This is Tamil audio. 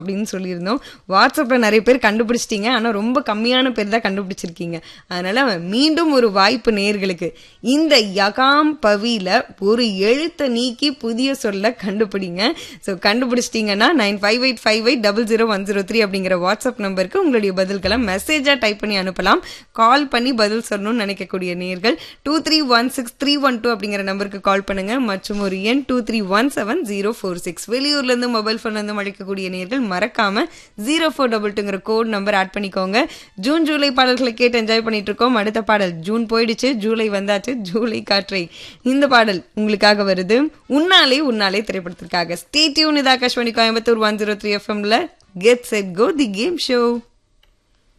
அப்படின்னு சொல்லியிருந்தோம். வாட்ஸ்அப்ல நிறைய பேர் கண்டுபிடிச்சிட்டீங்க. ஆனா ரொம்ப கம்மியான பேர் தான் கண்டுபிடிச்சிருக்கீங்க. அதனால மீண்டும் ஒரு வாய்ப்பு நேயர்களுக்கு. இந்த யகாம் பவில ஒரு எழுத்தை நீக்கி புதிய சொல்ல கண்டுபிடிங்க. ஸோ கண்டுபிடிச்சிட்டீங்கன்னா 9585800103 அப்படிங்கிற வாட்ஸ்அப் நம்பருக்கு உங்களுடைய பதில்களை மெசேஜா டைப் பண்ணி அனுப்பலாம். கால் பண்ணி பதில் சொல்லணும்னு நினைக்கக்கூடிய நேயர்கள் 23163112 அப்படிங்கிற நம்பருக்கு கால் பண்ணுங்க. மற்றும் ஒரு எண் 23170046. வெளியூர்ல இருந்து மொபைல் போன்ல இருந்து அழைக்கக்கூடிய நேயர்கள் மறக்காம 0422ங்கிற கோட் நம்பர் ஆட் பண்ணிக்கோங்க. ஜூன் ஜூலை பாடல்களை கேட்டு என்ஜாய் பண்ணிட்டு இருக்கோம். அடுத்த பாடல் ஜூன் போயிடுச்சு, ஜூலை வந்தாச்சு, ஜூலை காற்றை. இந்த பாடல் உங்களுக்காக வருது. உன்னாலே உன்னாலே திரைப்படத்திற்காக. Stay tune. இது Akashvani Coimbatore 103 FM. Get set go the game show.